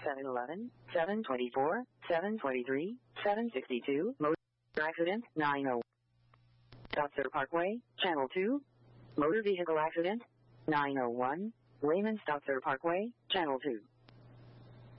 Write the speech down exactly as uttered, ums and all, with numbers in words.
seven eleven, seven twenty-four, seven twenty-three, seven sixty-two, motor accident, nine oh. Stotzer Parkway, Channel two, motor vehicle accident, nine oh one, Raymond Stotzer Parkway, Channel two.